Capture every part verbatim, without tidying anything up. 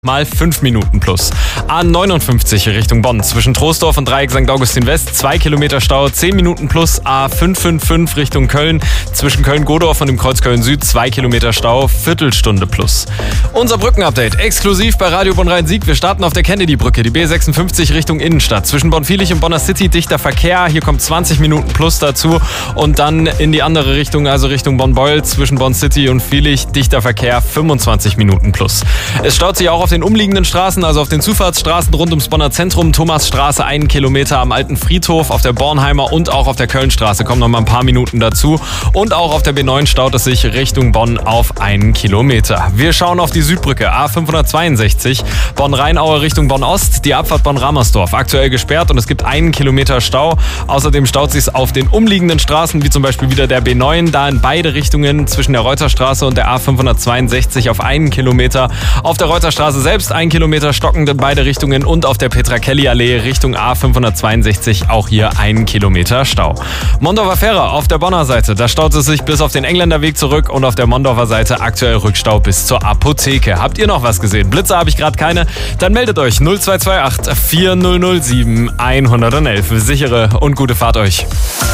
Mal fünf Minuten plus. A neunundfünfzig Richtung Bonn. Zwischen Troisdorf und Dreieck Sankt Augustin West. zwei Kilometer Stau, zehn Minuten plus. A fünf fünf fünf Richtung Köln. Zwischen Köln-Godorf und dem Kreuz Köln Süd. zwei Kilometer Stau, Viertelstunde plus. Unser Brückenupdate exklusiv bei Radio Bonn-Rhein-Sieg. Wir starten auf der Kennedy-Brücke. Die B sechsundfünfzig Richtung Innenstadt. Zwischen Bonn-Viehlich und Bonner City dichter Verkehr. Hier kommt zwanzig Minuten plus dazu. Und dann in die andere Richtung, also Richtung Bonn-Beuel. Zwischen Bonn-City und Viehlich dichter Verkehr, fünfundzwanzig Minuten plus. Es staut sich auch auf den umliegenden Straßen, also auf den Zufahrtsstraßen rund ums Bonner Zentrum. Thomasstraße einen Kilometer am Alten Friedhof, auf der Bornheimer und auch auf der Kölnstraße kommen noch mal ein paar Minuten dazu. Und auch auf der B neun staut es sich Richtung Bonn auf einen Kilometer. Wir schauen auf die Südbrücke A fünfhundertzweiundsechzig, Bonn-Rheinaue Richtung Bonn-Ost, die Abfahrt Bonn-Ramersdorf. Aktuell gesperrt und es gibt einen Kilometer Stau. Außerdem staut sich auf den umliegenden Straßen, wie zum Beispiel wieder der B neun, da in beide Richtungen zwischen der Reuterstraße und der A fünfhundertzweiundsechzig auf einen Kilometer. Auf der Reuterstraße selbst ein Kilometer stockend in beide Richtungen und auf der Petra-Kelly-Allee Richtung A fünfhundertzweiundsechzig auch hier einen Kilometer Stau. Mondorfer Fähre auf der Bonner Seite, da staut es sich bis auf den Engländerweg zurück und auf der Mondorfer Seite aktuell Rückstau bis zur Apotheke. Habt ihr noch was gesehen? Blitze habe ich gerade keine. Dann meldet euch null zwei zwei acht vier null null sieben eins eins eins. Sichere und gute Fahrt euch.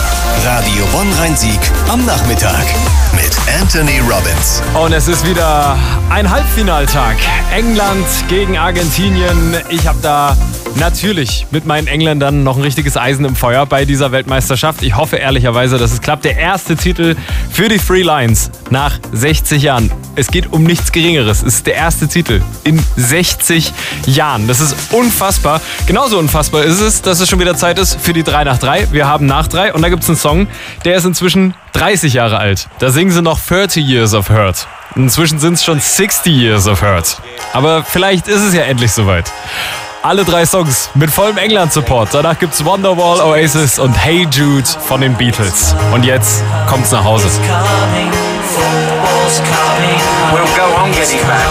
Radio Bonn-Rhein-Sieg am Nachmittag mit Anthony Robbins. Und es ist wieder ein Halbfinaltag. England gegen Argentinien. Ich habe da natürlich mit meinen Engländern noch ein richtiges Eisen im Feuer bei dieser Weltmeisterschaft. Ich hoffe ehrlicherweise, dass es klappt. Der erste Titel für die Three Lions nach sechzig Jahren. Es geht um nichts Geringeres. Es ist der erste Titel in sechzig Jahren. Das ist unfassbar. Genauso unfassbar ist es, dass es schon wieder Zeit ist für die drei nach drei. Wir haben nach drei und da gibt es einen Song, der ist inzwischen dreißig Jahre alt. Da singen sie noch thirty Years of Hurt. Inzwischen sind es schon sixty Years of Hurt. Aber vielleicht ist es ja endlich soweit. Alle drei Songs mit vollem England-Support. Danach gibt's Wonderwall, Oasis und Hey Jude von den Beatles. Und jetzt kommt's nach Hause. We'll go on getting back.